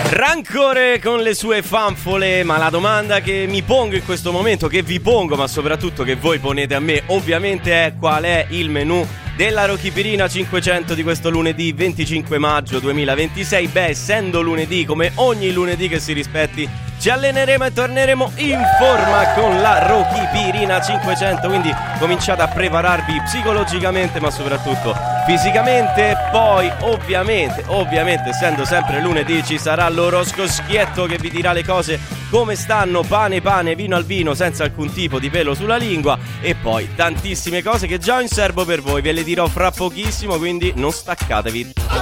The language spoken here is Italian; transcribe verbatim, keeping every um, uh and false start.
Rancore con le sue fanfole, ma la domanda che mi pongo in questo momento, che vi pongo, ma soprattutto che voi ponete a me, ovviamente è: qual è il menù della Rochipirina cinquecento di questo lunedì venticinque maggio duemilaventisei? Beh, essendo lunedì, come ogni lunedì che si rispetti, ci alleneremo e torneremo in forma con la Rochipirina cinquecento, quindi cominciate a prepararvi psicologicamente ma soprattutto fisicamente. Poi ovviamente, ovviamente essendo sempre lunedì, ci sarà l'oroscoschietto che vi dirà le cose come stanno, pane pane, vino al vino, senza alcun tipo di pelo sulla lingua, e poi tantissime cose che già ho in serbo per voi, ve le dirò fra pochissimo, quindi non staccatevi.